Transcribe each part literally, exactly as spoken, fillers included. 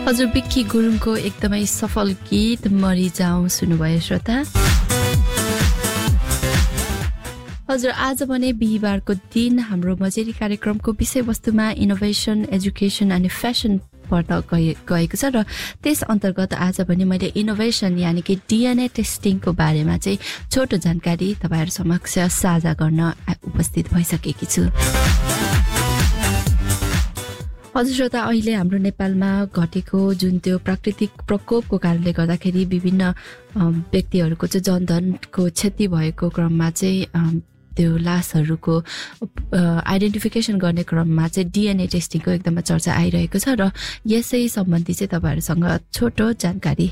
हजुर बिक्की गुरुङको एकदमै सफल गीत मरि जाऊँ सुन्नुभयो श्रोता। हजुर आज भने बिहीबारको दिन हाम्रो मजेरी कार्यक्रमको विषयवस्तुमा इनोभेसन, एजुकेसन अनि फ्यासन पर्दा गएको छ र त्यस अन्तर्गत आज भने मैले इनोभेसन यानि कि डिएनए टेस्टिङको बारेमा चाहिँ छोटो जानकारी तपाईहरु समक्ष साझा गर्न उपस्थित भइसकेकी छु। हजुर श्रोता, अहिले हाम्रो नेपालमा घटेको जुन त्यो प्राकृतिक प्रकोपको कारणले गर्दाखेरि विभिन्न व्यक्तिहरूको चाहिँ जनधनको क्षति भएको क्रममा चाहिँ त्यो लासहरूको आइडेन्टिफिकेसन गर्ने क्रममा चाहिँ डिएनए टेस्टिङको एकदमै चर्चा आइरहेको छ र यसै सम्बन्धी चाहिँ तपाईहरुसँग छोटो जानकारी।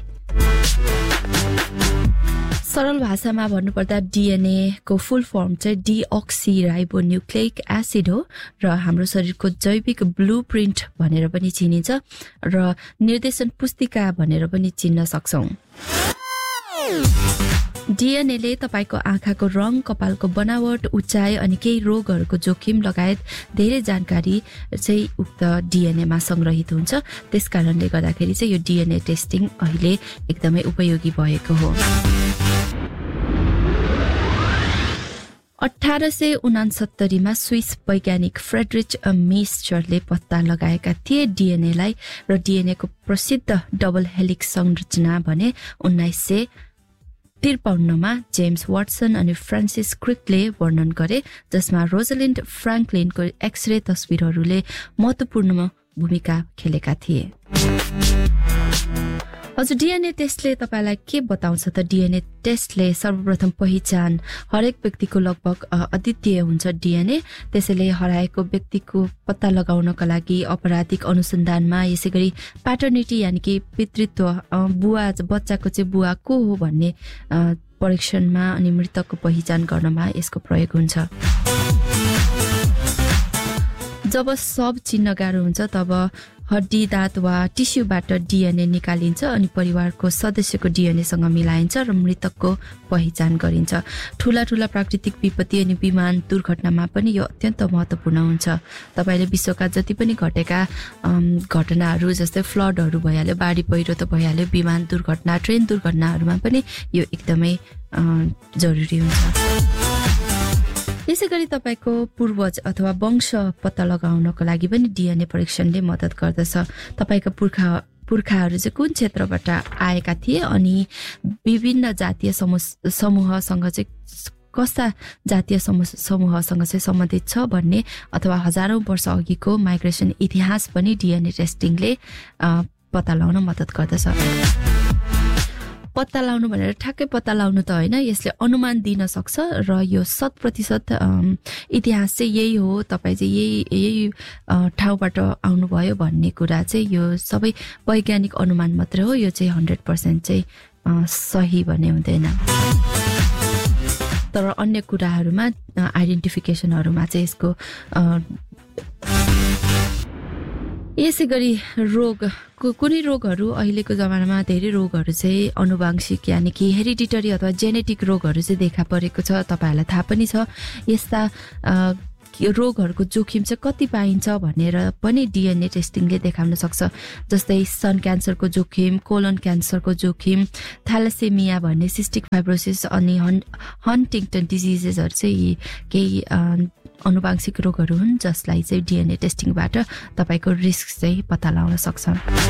सरल भाषामा भन्नुपर्दा डिएनए को फुल फर्म चाहिँ डिअक्सिराइबोन्युक्लिक एसिड हो र हाम्रो शरीरको जैविक ब्लुप्रिन्ट भनेर पनि चिनिन्छ र निर्देशन पुस्तिका भनेर पनि चिन्न सक्छौं। डिएनए ले तपाईको आँखाको रंग, कपालको बनावट, उचाइ अनि केही रोगहरूको जोखिम लगायत धेरै जानकारी चाहिँ उक्त डिएनए मा संग्रहित हुन्छ। त्यसकारणले गर्दाखेरि चाहिँ यो डिएनए टेस्टिङ अहिले एकदमै उपयोगी भएको हो। अठारह सय उनासत्तरी मा स्विस वैज्ञानिक फ्रेडरिच मिस्चरले पत्ता लगाएका थिए डिएनए लाई र डिएनए को प्रसिद्ध डबल हेलिक्स संरचना भने उन्नाइस सय त्रिपन्न मा जेम्स वाटसन अनि फ्रान्सिस क्रिकले वर्णन गरे, जसमा रोजलिन्ड फ्र्याङ्कलिनको एक्सरे तस्बिरहरूले महत्त्वपूर्ण भूमिका खेलेका थिए। हजुर डिएनए टेस्टले तपाईलाई के बताउँछ त? डिएनए टेस्टले सर्वप्रथम पहिचान, हरेक व्यक्तिको लगभग अद्वितीय हुन्छ डिएनए, त्यसैले हराएको व्यक्तिको पत्ता लगाउनका लागि अपराधिक अनुसन्धानमा यसैगरी प्याटर्निटी यानि कि पितृत्व, बुवा बच्चाको चाहिँ बुवा को हो भन्ने परीक्षणमा अनि मृतकको पहिचान गर्नमा यसको प्रयोग हुन्छ। जब सब चिन्न गाह्रो हुन्छ तब हड्डी, दाँत वा टिस्युबाट डिएनए निकालिन्छ अनि परिवारको सदस्यको डिएनए सँग मिलाइन्छ र मृतकको पहिचान गरिन्छ। ठूला ठूला प्राकृतिक विपत्ति अनि विमान दुर्घटनामा पनि यो अत्यन्त महत्त्वपूर्ण हुन्छ। तपाईले विश्वका जति पनि घटेका घटनाहरू जस्तै फ्लडहरू भइहाल्यो, बाढी पहिरो त भइहाल्यो, विमान दुर्घटना, ट्रेन दुर्घटनाहरूमा पनि यो एकदमै जरुरी हुन्छ। यसैगरी तपाईको पूर्वज अथवा वंश पत्ता लगाउनको लागि पनि डिएनए परीक्षणले मद्दत गर्दछ। तपाईका पुर्खा पुर्खाहरू चाहिँ कुन क्षेत्रबाट आएका थिए अनि विभिन्न जातीय समूहसँग चाहिँ कस्ता जातीय समूहसँग चाहिँ सम्बन्धित छ भन्ने अथवा हजारौं वर्ष अघिको माइग्रेसन इतिहास पनि डिएनए टेस्टिङले पत्ता लगाउन मद्दत गर्दछ। पत्ता लगाउनु भनेर ठ्याक्कै पत्ता लगाउनु त होइन, यसले अनुमान दिन सक्छ र यो शत प्रतिशत इतिहास चाहिँ यही हो, तपाईँ चाहिँ यही यही ठाउँबाट आउनुभयो भन्ने कुरा चाहिँ यो सबै वैज्ञानिक अनुमान मात्र हो। यो चाहिँ हन्ड्रेड पर्सेन्ट चाहिँ सही भन्ने हुँदैन। तर अन्य कुराहरूमा आइडेन्टिफिकेसनहरूमा चाहिँ यसको यसै गरी रोग कुनै रोगहरू अहिलेको जमानामा धेरै रोगहरू चाहिँ आनुवंशिक यानि कि हेरिडिटरी अथवा जेनेटिक रोगहरू चाहिँ देखा परेको छ। तपाईहरुलाई थाहा पनि छ यस्ता रोगहरूको जोखिम चाहिँ कति पाइन्छ भनेर पनि डिएनए टेस्टिङले देखाउन सक्छ। जस्तै स्तन क्यान्सरको जोखिम, कोलन क्यान्सरको जोखिम, थ्यालेसेमिया भन्ने सिस्टिक फाइब्रोसिस अनि हन्टिङटन डिजिजेसहरू चाहिँ केही आनुवंशिक रोगहरू हुन् जसलाई चाहिँ डिएनए टेस्टिङबाट तपाईको रिस्क चाहिँ पत्ता लगाउन सक्छ।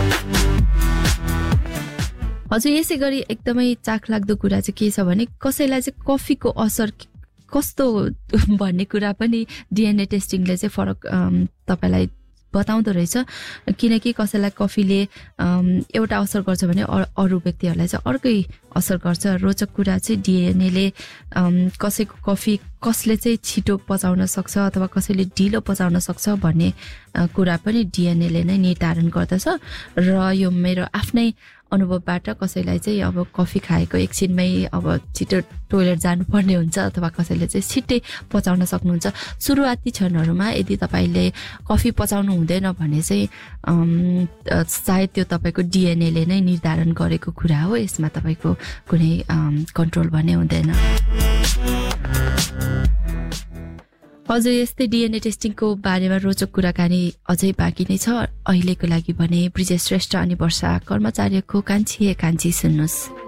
हजुर यसै गरी एकदमै चाखलाग्दो कुरा चाहिँ के छ भने कसैलाई चाहिँ कफीको असर कस्तो भन्ने कुरा पनि डिएनए टेस्टिङले चाहिँ फरक तपाईलाई बताउँदो रहेछ। किनकि कसैलाई कफीले एउटा असर गर्छ भने अरू व्यक्तिहरूलाई चाहिँ अर्कै असर गर्छ। रोचक कुरा चाहिँ डिएनए ले कसैको कफी कसले चाहिँ छिटो पचाउन सक्छ अथवा कसैले ढिलो पचाउन सक्छ भन्ने कुरा पनि डिएनए ले नै निर्धारण गर्दछ। र यो मेरो आफ्नै अनुभवबाट कसैलाई चाहिँ अब कफी खाएको एकछिनमै अब छिटो टोयलेट जानुपर्ने हुन्छ अथवा कसैले चाहिँ छिट्टै पचाउन सक्नुहुन्छ। सुरुवाती क्षणहरूमा यदि तपाईले कफी पचाउनु हुँदैन भने चाहिँ सायद त्यो तपाईको डिएनए ले नै निर्धारण गरेको कुरा हो, यसमा तपाईको कुनै कन्ट्रोल भन्ने हुँदैन। अझ यस्तै डिएनए टेस्टिङको बारेमा रोचक कुराकानी अझै बाँकी नै छ। अहिलेको लागि भने ब्रिजेश श्रेष्ठ अनि वर्षा कर्मचार्यको कान्छी कान्छी सुन्नुहोस्।